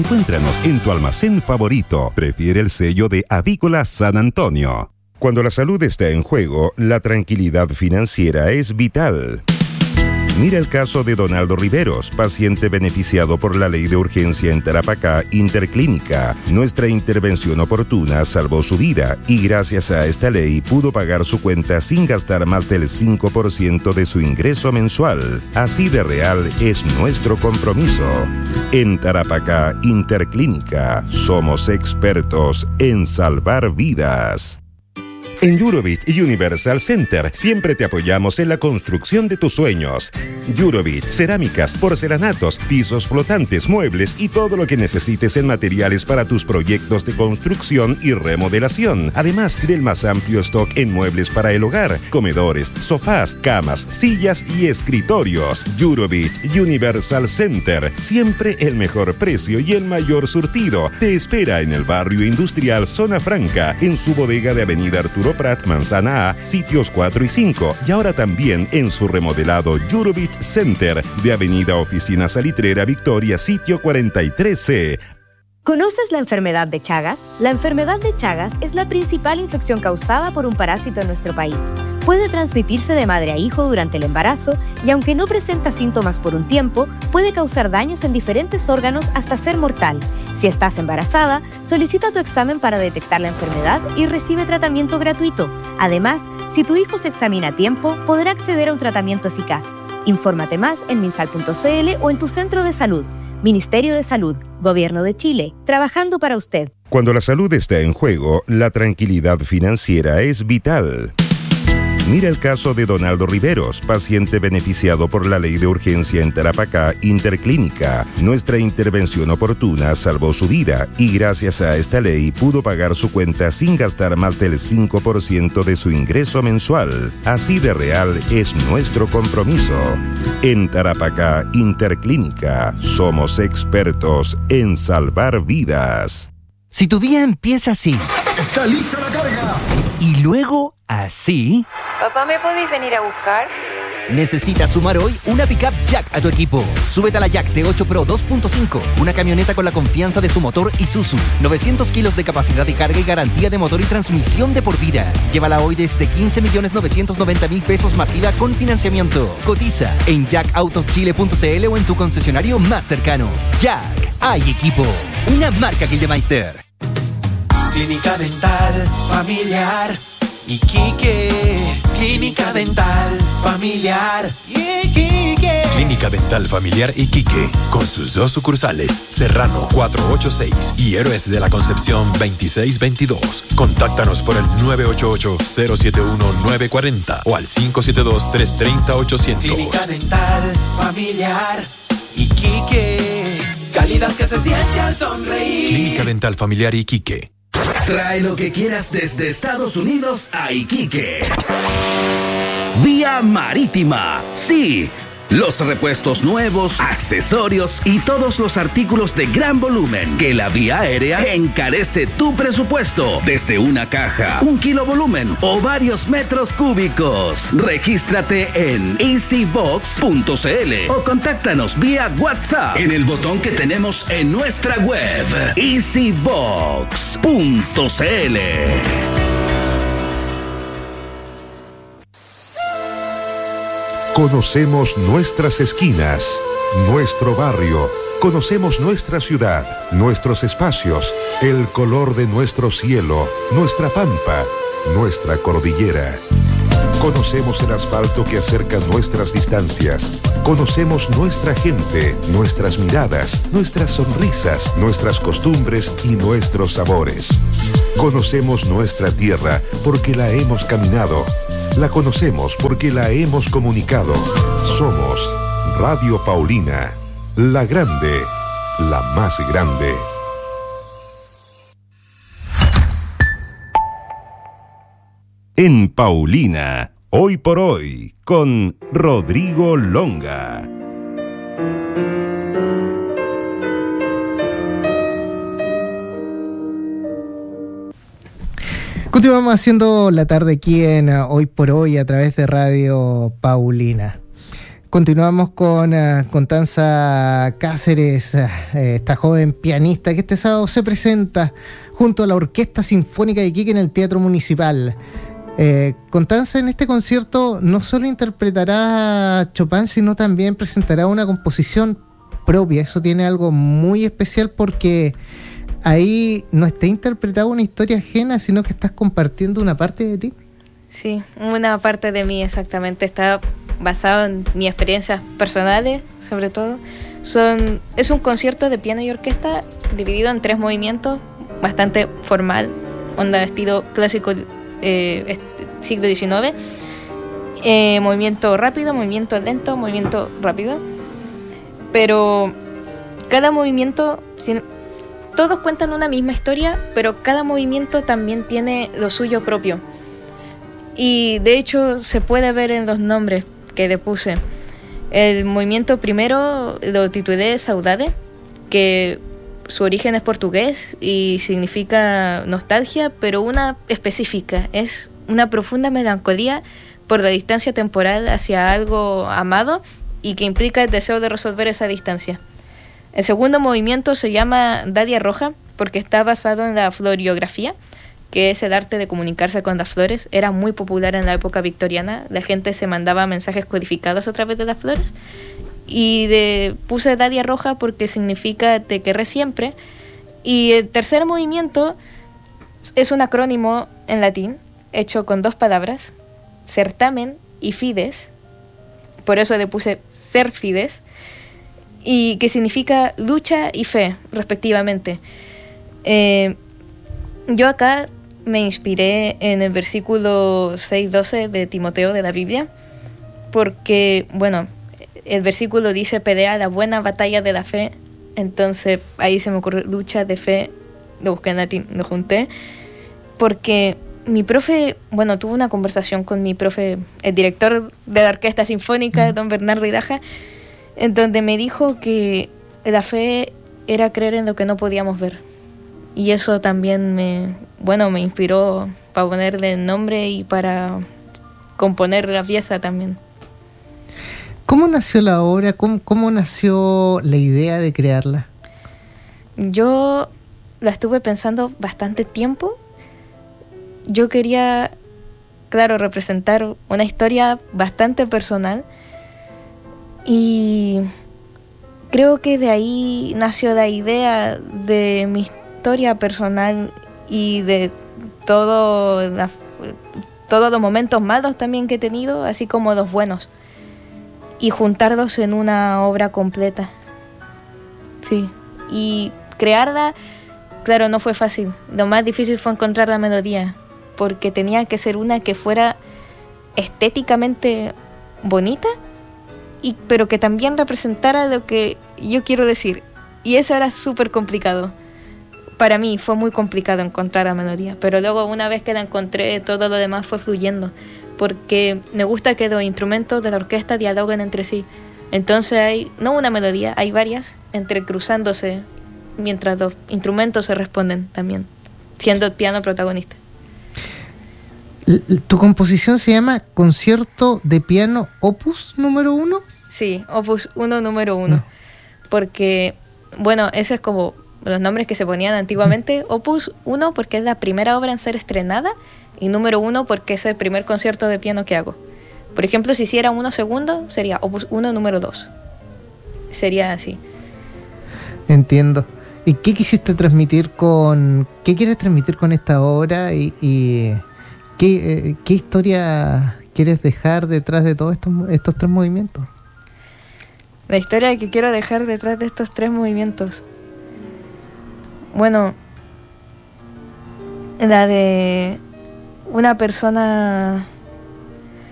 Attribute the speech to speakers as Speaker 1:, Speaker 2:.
Speaker 1: Encuéntranos en tu almacén favorito. Prefiere el sello de Avícola San Antonio. Cuando la salud está en juego, la tranquilidad financiera es vital. Mira el caso de Donaldo Riveros, paciente beneficiado por la ley de urgencia en Tarapacá Interclínica. Nuestra intervención oportuna salvó su vida y gracias a esta ley pudo pagar su cuenta sin gastar más del 5% de su ingreso mensual. Así de real es nuestro compromiso. En Tarapacá Interclínica somos expertos en salvar vidas. En Eurobit Universal Center siempre te apoyamos en la construcción de tus sueños. Eurobit, cerámicas, porcelanatos, pisos flotantes, muebles y todo lo que necesites en materiales para tus proyectos de construcción y remodelación. Además del más amplio stock en muebles para el hogar, comedores, sofás, camas, sillas y escritorios. Eurobit Universal Center, siempre el mejor precio y el mayor surtido. Te espera en el barrio industrial Zona Franca, en su bodega de Avenida Arturo Prat, Manzana A, sitios 4 y 5, y ahora también en su remodelado Eurobit Center de Avenida Oficina Salitrera Victoria, sitio 43C.
Speaker 2: ¿Conoces la enfermedad de Chagas? La enfermedad de Chagas es la principal infección causada por un parásito en nuestro país. Puede transmitirse de madre a hijo durante el embarazo y aunque no presenta síntomas por un tiempo, puede causar daños en diferentes órganos hasta ser mortal. Si estás embarazada, solicita tu examen para detectar la enfermedad y recibe tratamiento gratuito. Además, si tu hijo se examina a tiempo, podrá acceder a un tratamiento eficaz. Infórmate más en minsal.cl o en tu centro de salud. Ministerio de Salud, Gobierno de Chile, trabajando para usted.
Speaker 1: Cuando la salud está en juego, la tranquilidad financiera es vital. Mira el caso de Donaldo Riveros, paciente beneficiado por la ley de urgencia en Tarapacá Interclínica. Nuestra intervención oportuna salvó su vida y gracias a esta ley pudo pagar su cuenta sin gastar más del 5% de su ingreso mensual. Así de real es nuestro compromiso. En Tarapacá Interclínica somos expertos en salvar vidas.
Speaker 3: Si tu día empieza así...
Speaker 4: ¡Está lista la carga!
Speaker 3: Y luego así...
Speaker 5: Papá, ¿me podéis venir a buscar?
Speaker 3: Necesitas sumar hoy una pickup Jack a tu equipo. Súbete a la Jack T8 Pro 2.5, una camioneta con la confianza de su motor Isuzu, 900 kilos de capacidad de carga y garantía de motor y transmisión de por vida. Llévala hoy desde 15.990.000 pesos masiva con financiamiento. Cotiza en jackautoschile.cl o en tu concesionario más cercano. Jack, hay equipo. Una marca Gildemeister.
Speaker 6: Clínica Dental Familiar Iquique. Clínica Dental Familiar Iquique.
Speaker 7: Clínica Dental Familiar Iquique, con sus dos sucursales, Serrano 486 y Héroes de la Concepción 2622. Contáctanos por el 988-071-940 o al 572-330-800.
Speaker 6: Clínica Dental Familiar Iquique. Calidad que se siente al sonreír.
Speaker 7: Clínica Dental Familiar Iquique.
Speaker 8: Trae lo que quieras desde Estados Unidos a Iquique. Vía Marítima. Sí. Los repuestos nuevos, accesorios y todos los artículos de gran volumen que la vía aérea encarece tu presupuesto desde una caja, 1 kilo volumen o varios metros cúbicos. Regístrate en easybox.cl o contáctanos vía WhatsApp en el botón que tenemos en nuestra web easybox.cl.
Speaker 1: Conocemos nuestras esquinas, nuestro barrio, conocemos nuestra ciudad, nuestros espacios, el color de nuestro cielo, nuestra pampa, nuestra cordillera. Conocemos el asfalto que acerca nuestras distancias. Conocemos nuestra gente, nuestras miradas, nuestras sonrisas, nuestras costumbres y nuestros sabores. Conocemos nuestra tierra porque la hemos caminado. La conocemos porque la hemos comunicado. Somos Radio Paulina, la grande, la más grande. En Paulina, hoy por hoy, con Rodrigo Longa.
Speaker 9: Continuamos haciendo la tarde aquí en Hoy por Hoy a través de Radio Paulina. Continuamos con Constanza Cáceres, esta joven pianista que este sábado se presenta junto a la Orquesta Sinfónica de Iquique en el Teatro Municipal. Constanza en este concierto no solo interpretará Chopin, sino también presentará una composición propia. Eso tiene algo muy especial porque ahí no está interpretada una historia ajena, sino que estás compartiendo una parte de ti.
Speaker 10: Sí, una parte de mí exactamente. Está basado en mis experiencias personales, sobre todo. Es un concierto de piano y orquesta dividido en 3 movimientos, bastante formal, onda estilo clásico siglo XIX. Movimiento rápido, movimiento lento, movimiento rápido. Pero cada movimiento, todos cuentan una misma historia, pero cada movimiento también tiene lo suyo propio. Y de hecho se puede ver en los nombres que le puse. El movimiento primero lo titulé Saudade, que su origen es portugués y significa nostalgia, pero una específica. Es una profunda melancolía por la distancia temporal hacia algo amado y que implica el deseo de resolver esa distancia. El segundo movimiento se llama Dalia Roja porque está basado en la floriografía, que es el arte de comunicarse con las flores. Era muy popular en la época victoriana. La gente se mandaba mensajes codificados a través de las flores. Y puse Dalia Roja porque significa te querré siempre. Y el tercer movimiento es un acrónimo en latín, hecho con 2 palabras, certamen y fides. Por eso le puse ser fides, y que significa lucha y fe, respectivamente. Yo acá me inspiré en el versículo 6:12 de Timoteo de la Biblia, porque, bueno, el versículo dice pelea la buena batalla de la fe. Entonces ahí se me ocurrió lucha de fe, lo busqué en latín, lo junté, porque mi profe, bueno, tuve una conversación con mi profe, el director de la Orquesta Sinfónica, don Bernardo Idaja, en donde me dijo que la fe era creer en lo que no podíamos ver. Y eso también me inspiró para ponerle el nombre y para componer la pieza también.
Speaker 9: ¿Cómo nació la obra? ¿Cómo nació la idea de crearla?
Speaker 10: Yo la estuve pensando bastante tiempo. Yo quería, claro, representar una historia bastante personal y creo que de ahí nació la idea de mi historia personal y de todos los momentos malos también que he tenido, así como los buenos, y juntarlos en una obra completa. Sí, y crearla, claro, no fue fácil. Lo más difícil fue encontrar la melodía, porque tenía que ser una que fuera estéticamente bonita, pero que también representara lo que yo quiero decir. Y eso era súper complicado. Para mí fue muy complicado encontrar la melodía, pero luego una vez que la encontré, todo lo demás fue fluyendo, porque me gusta que los instrumentos de la orquesta dialoguen entre sí. Entonces hay, no una melodía, hay varias, entrecruzándose, mientras los instrumentos se responden también, siendo el piano protagonista.
Speaker 9: ¿Tu composición se llama Concierto de Piano Opus número 1?
Speaker 10: Sí, Opus 1 número 1. Porque, bueno, ese es como los nombres que se ponían antiguamente. Opus 1 porque es la primera obra en ser estrenada, y número 1 porque es el primer concierto de piano que hago. Por ejemplo, si hiciera 1 segundo, sería Opus 1 número 2. Sería así.
Speaker 9: Entiendo. ¿Y qué quisiste transmitir qué quieres transmitir con esta obra y qué historia quieres dejar detrás de todos estos 3 movimientos?
Speaker 10: La historia que quiero dejar detrás de estos 3 movimientos. Bueno, la de una persona